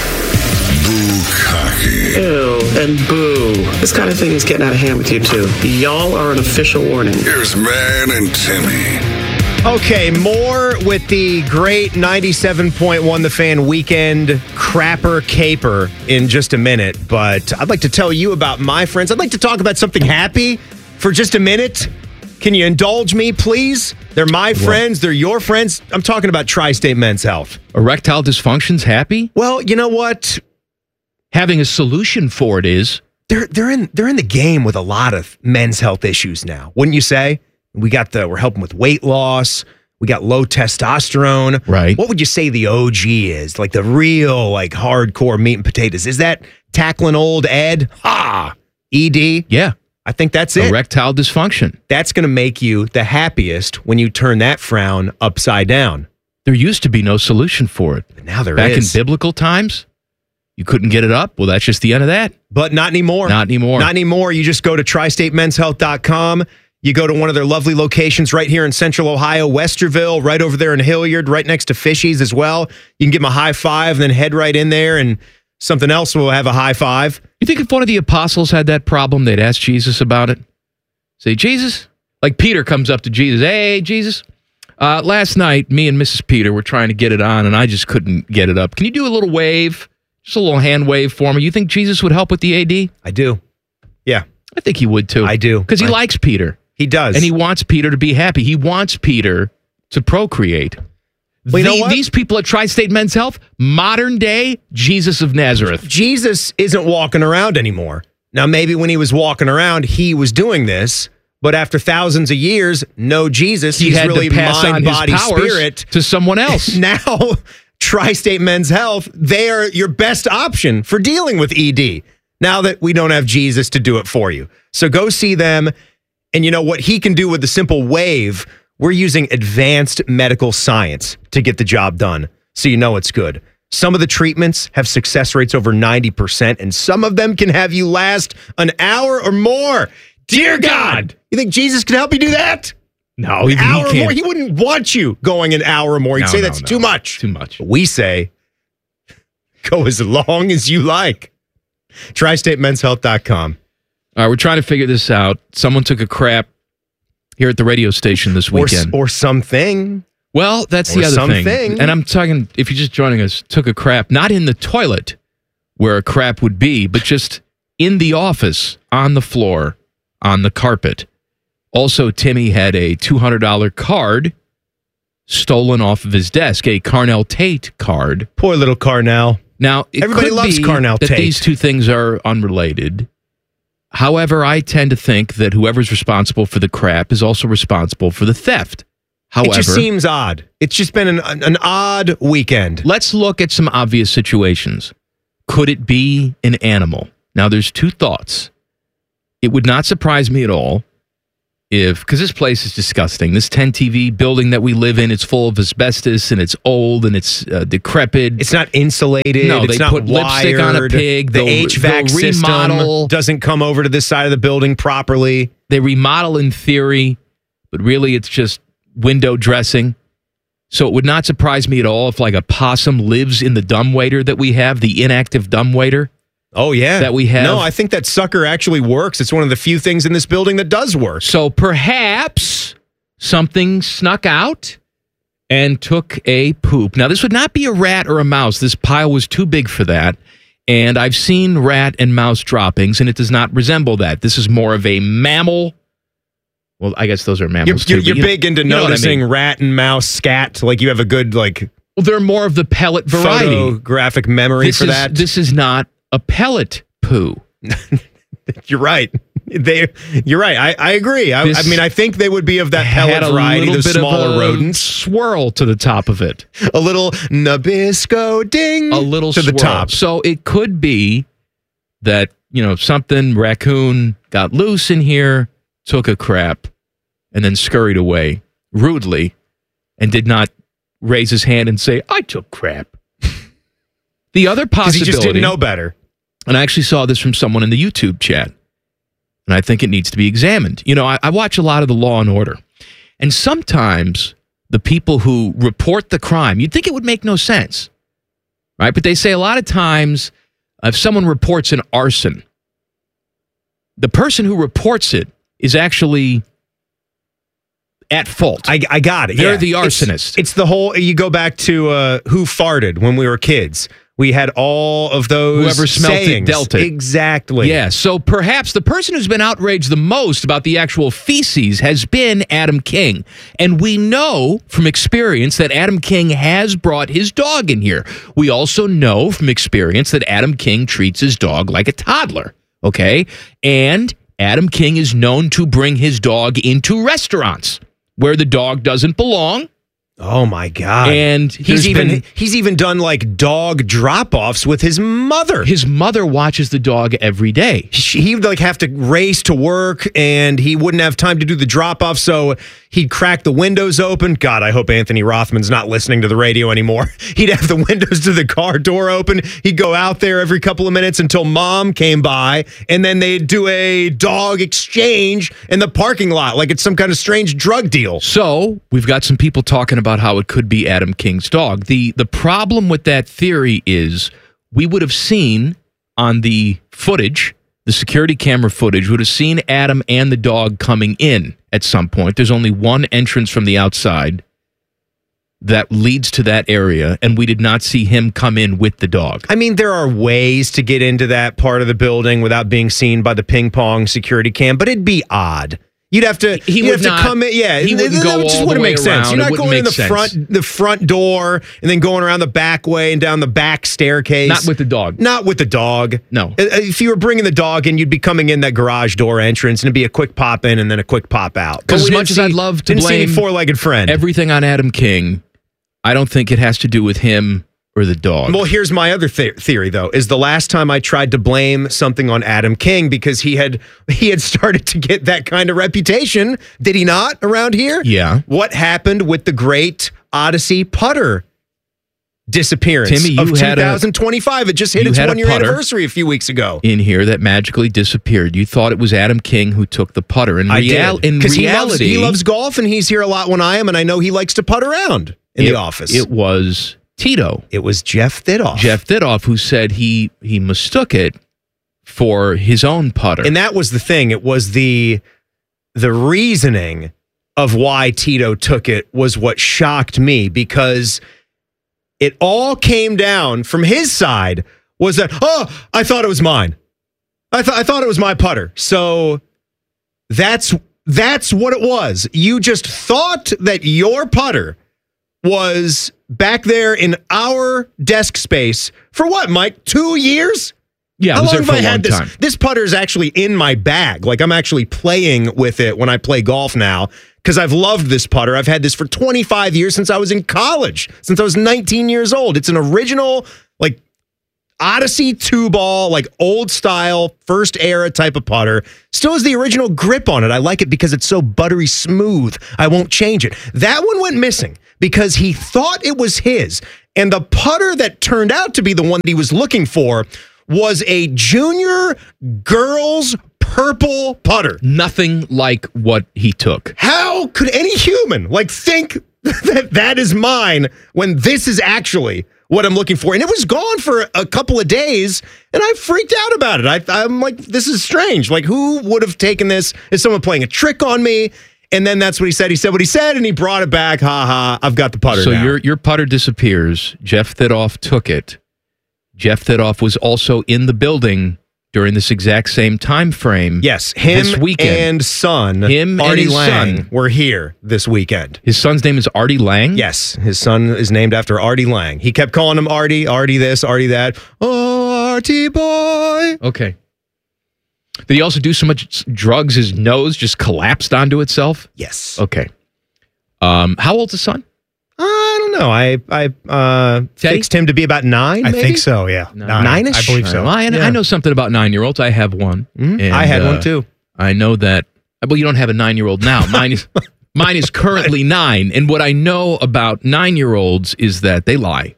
boo cocky. Ew, and boo. This kind of thing is getting out of hand with you two. Y'all are an official warning. Here's Man and Timmy. Okay, more with the great 97.1 The Fan weekend crapper caper in just a minute. But I'd like to tell you about my friends. I'd like to talk about something happy for just a minute. Can you indulge me, please? They're my friends. They're your friends. I'm talking about Tri-State Men's Health. Erectile dysfunction's happy? Well, you know what? Having a solution for it is. They're in the game with a lot of men's health issues now, wouldn't you say? We're helping with weight loss. We got low testosterone. Right. What would you say the OG is? Like the real, like hardcore meat and potatoes. Is that tackling old Ed? ED? Yeah. I think that's it. Erectile dysfunction. That's going to make you the happiest when you turn that frown upside down. There used to be no solution for it. But now there Back is. in biblical times, you couldn't get it up. Well, that's just the end of that. But not anymore. Not anymore. Not anymore. You just go to tristatemenshealth.com. You go to one of their lovely locations right here in Central Ohio, Westerville, right over there in Hilliard, right next to Fishy's as well. You can give them a high five and then head right in there and something else will have a high five. You think if one of the apostles had that problem, they'd ask Jesus about it? Say, Jesus? Like Peter comes up to Jesus. Hey, Jesus, last night, me and Mrs. Peter were trying to get it on and I just couldn't get it up. Can you do a little wave? Just a little hand wave for me. You think Jesus would help with the AD? I do. Yeah. I think he would too. I do. Because he likes Peter. He does. And he wants Peter to be happy. He wants Peter to procreate. Well, you know what? These people at Tri-State Men's Health, modern day Jesus of Nazareth. Jesus isn't walking around anymore. Now, maybe when he was walking around, he was doing this. But after thousands of years, no Jesus. He He's had really to pass mind, on his body, powers spirit to someone else. Now, Tri-State Men's Health, they are your best option for dealing with ED. Now that we don't have Jesus to do it for you. So go see them. And you know what he can do with the simple wave? We're using advanced medical science to get the job done. So you know it's good. Some of the treatments have success rates over 90%, and some of them can have you last an hour or more. Dear God! You think Jesus can help you do that? No, an hour or more? He wouldn't want you going an hour or more. He'd say that's too much. Too much. But we say, go as long as you like. TriStateMen'sHealth.com. All right, we're trying to figure this out. Someone took a crap here at the radio station this weekend. Or something. Well, that's the other thing. And I'm talking, if you're just joining us, took a crap, not in the toilet where a crap would be, but just in the office, on the floor, on the carpet. Also, Timmy had a $200 card stolen off of his desk, a Carnell Tate card. Poor little Carnell. Now, everybody loves Carnell that Tate. These two things are unrelated. However, I tend to think that whoever's responsible for the crap is also responsible for the theft. However, it just seems odd. It's just been an odd weekend. Let's look at some obvious situations. Could it be an animal? Now, there's two thoughts. It would not surprise me at all because this place is disgusting. This 10 TV building that we live in, it's full of asbestos and it's old and it's decrepit. It's not insulated. No, it's they not put lipstick on a pig. The HVAC system doesn't come over to this side of the building properly. They remodel in theory, but really it's just window dressing. So it would not surprise me at all if like a possum lives in the dumbwaiter that we have, the inactive dumbwaiter. Oh, yeah. That we have. No, I think that sucker actually works. It's one of the few things in this building that does work. So perhaps something snuck out and took a poop. Now, this would not be a rat or a mouse. This pile was too big for that. And I've seen rat and mouse droppings, and it does not resemble that. This is more of a mammal. Well, I guess those are mammals, You're too. big into noticing rat and mouse scat. Like, you have a good, Well, they're more of the pellet variety. Photographic memory for that. This is not a pellet poo. You're right. You're right. I agree. I mean, I think they would be of that pellet variety, the smaller rodents. Swirl to the top of it. A little Nabisco ding. A little to swirl. the top. So it could be that, something raccoon got loose in here, took a crap, and then scurried away rudely and did not raise his hand and say, I took crap. The other possibility. He just didn't know better. And I actually saw this from someone in the YouTube chat. And I think it needs to be examined. I watch a lot of the Law and Order. And sometimes the people who report the crime, you'd think it would make no sense. Right? But they say a lot of times if someone reports an arson, the person who reports it is actually at fault. I got it. They're the arsonist. It's the whole, you go back to Who Farted when we were kids. We had all of those Whoever smelt sayings. it dealt it. Exactly. Yeah, so perhaps the person who's been outraged the most about the actual feces has been Adam King. And we know from experience that Adam King has brought his dog in here. We also know from experience that Adam King treats his dog like a toddler, okay? And Adam King is known to bring his dog into restaurants where the dog doesn't belong. Oh my God. And he's even done like dog drop-offs with his mother. His mother watches the dog every day. He would have to race to work and he wouldn't have time to do the drop-off, so he'd crack the windows open. God, I hope Anthony Rothman's not listening to the radio anymore. He'd have the windows to the car door open. He'd go out there every couple of minutes until mom came by, and then they'd do a dog exchange in the parking lot like it's some kind of strange drug deal. So we've got some people talking about how it could be Adam King's dog. The problem with that theory is we would have seen on the footage, the security camera footage, would have seen Adam and the dog coming in at some point. There's only one entrance from the outside that leads to that area, and we did not see him come in with the dog. I mean, there are ways to get into that part of the building without being seen by the ping pong security cam, but it'd be odd. You'd have to. He would not come in. Yeah, he wouldn't go just all wouldn't the way make sense. around. You're not It going in wouldn't the front door and then going around the back way and down the back staircase. Not with the dog. Not with the dog. No. If you were bringing the dog in, you'd be coming in that garage door entrance, and it'd be a quick pop in and then a quick pop out. Because as much as I'd love to didn't see blame any four-legged friend, everything on Adam King, I don't think it has to do with him or the dog. Well, here's my other theory, though, is the last time I tried to blame something on Adam King because he had started to get that kind of reputation, did he not, around here? Yeah. What happened with the great Odyssey putter disappearance Timmy, of you had 2025? It just hit its one-year anniversary a few weeks ago. In here that magically disappeared. You thought it was Adam King who took the putter. In reality, he loves golf, and he's here a lot when I am, and I know he likes to putt around in the office. It was Tito. It was Jeff Thidoff. Jeff Thidoff, who said he mistook it for his own putter. And that was the thing. It was the reasoning of why Tito took it was what shocked me, because it all came down from his side was that, I thought it was mine. I thought it was my putter. So that's what it was. You just thought that your putter was back there in our desk space for what, Mike? 2 years? Yeah, How I was long there for have I a long had this? time. This putter is actually in my bag. Like, I'm actually playing with it when I play golf now because I've loved this putter. I've had this for 25 years since I was in college, since I was 19 years old. It's an original, like, Odyssey 2-ball, like old style, first era type of putter. Still has the original grip on it. I like it because it's so buttery smooth. I won't change it. That one went missing because he thought it was his. And the putter that turned out to be the one that he was looking for was a junior girls purple putter. Nothing like what he took. How could any human think that is mine when this is actually what I'm looking for? And it was gone for a couple of days, and I freaked out about it. I'm like, this is strange. Like, who would have taken this? Is someone playing a trick on me? And then that's what he said. He said what he said, and he brought it back. Ha ha, I've got the putter now. So your putter disappears. Jeff Thidoff took it. Jeff Thidoff was also in the building during this exact same time frame. Yes, him this weekend. and son, Him Artie and his Lang, son. were here this weekend. His son's name is Artie Lang? Yes, his son is named after Artie Lang. He kept calling him Artie, Artie this, Artie that. Oh, Artie boy. Okay. Did he also do so much drugs his nose just collapsed onto itself? Yes. Okay. How old's his son? I don't know. I fixed him to be about 9, I maybe? think so, yeah. 9-ish? I believe so. I know something about 9-year-olds. I have one. And, I had one too. I know that. Well, you don't have a 9-year-old now. Mine is currently 9. And what I know about 9-year-olds is that they lie.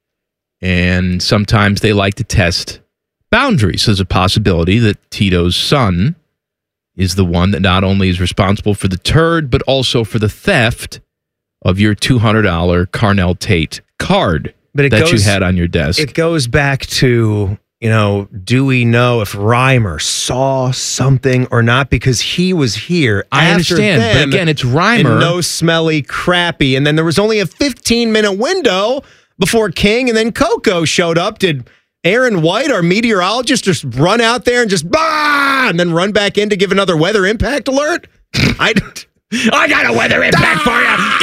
And sometimes they like to test boundaries. There's a possibility that Tito's son is the one that not only is responsible for the turd, but also for the theft of your $200 Carnell Tate card that you had on your desk. It goes back to, do we know if Reimer saw something or not? Because he was here. I understand, but them, again, it's Reimer. And no smelly, crappy. And then there was only a 15-minute window before King and then Coco showed up. Did Aaron White, our meteorologist, just run out there and just bah, and then run back in to give another weather impact alert? I got a weather impact for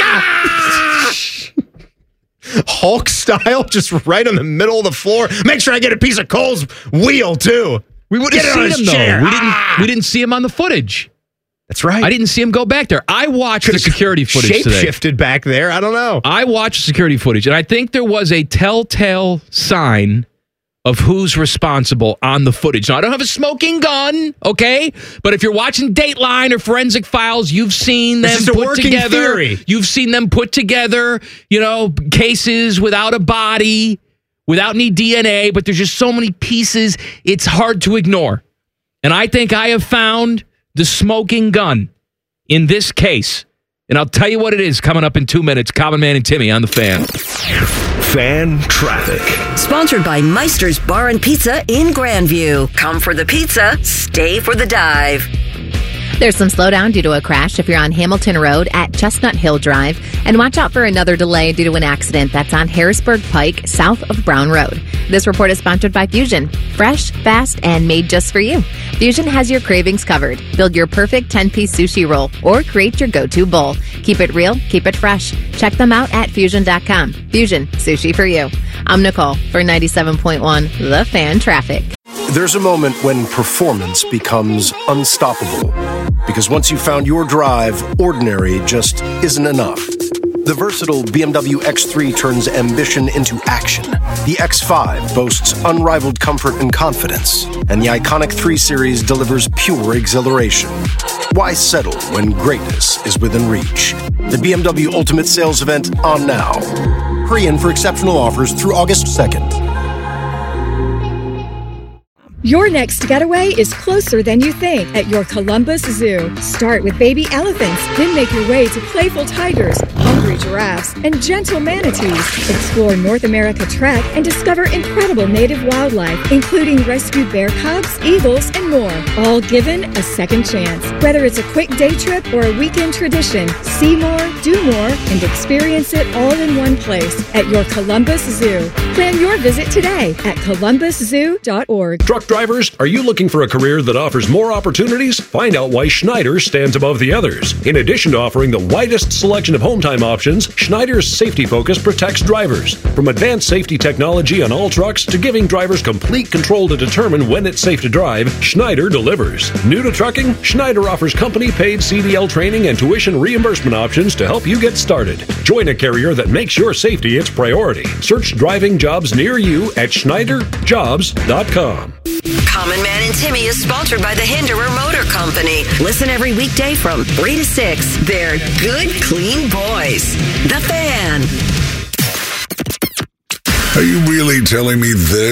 you. Hulk style, just right on the middle of the floor. Make sure I get a piece of Cole's wheel too. We would have seen him though. We didn't see him on the footage. That's right. I didn't see him go back there. I watched the security footage today. Shape-shifted back there. I don't know. I watched security footage, and I think there was a telltale sign of who's responsible on the footage. Now, I don't have a smoking gun, okay? But if you're watching Dateline or Forensic Files, you've seen them put together. Theory. You've seen them put together, cases without a body, without any DNA, but there's just so many pieces, it's hard to ignore. And I think I have found the smoking gun in this case. And I'll tell you what it is coming up in 2 minutes. Common Man and Timmy on the Fan. Fan traffic. Sponsored by Meister's Bar and Pizza in Grandview. Come for the pizza, stay for the dive. There's some slowdown due to a crash if you're on Hamilton Road at Chestnut Hill Drive. And watch out for another delay due to an accident that's on Harrisburg Pike, south of Brown Road. This report is sponsored by Fusion. Fresh, fast, and made just for you. Fusion has your cravings covered. Build your perfect 10-piece sushi roll or create your go-to bowl. Keep it real, keep it fresh. Check them out at Fusion.com. Fusion, sushi for you. I'm Nicole for 97.1 The Fan Traffic. There's a moment when performance becomes unstoppable. Because once you've found your drive, ordinary just isn't enough. The versatile BMW X3 turns ambition into action. The X5 boasts unrivaled comfort and confidence. And the iconic 3 Series delivers pure exhilaration. Why settle when greatness is within reach? The BMW Ultimate Sales Event on now. Hurry in for exceptional offers through August 2nd. Your next getaway is closer than you think at your Columbus Zoo. Start with baby elephants, then make your way to playful tigers, hungry giraffes, and gentle manatees. Explore North America Trek and discover incredible native wildlife, including rescued bear cubs, eagles, and more, all given a second chance. Whether it's a quick day trip or a weekend tradition, see more, do more, and experience it all in one place at your Columbus Zoo. Plan your visit today at columbuszoo.org. Truck drivers, are you looking for a career that offers more opportunities? Find out why Schneider stands above the others. In addition to offering the widest selection of home time options, Schneider's safety focus protects drivers. From advanced safety technology on all trucks to giving drivers complete control to determine when it's safe to drive, Schneider delivers. New to trucking? Schneider offers company-paid CDL training and tuition reimbursement options to help you get started. Join a carrier that makes your safety its priority. Search driving jobs near you at SchneiderJobs.com. Common Man and Timmy is sponsored by the Hinderer Motor Company. Listen every weekday from 3 to 6. They're good, clean boys. The Fan. Are you really telling me this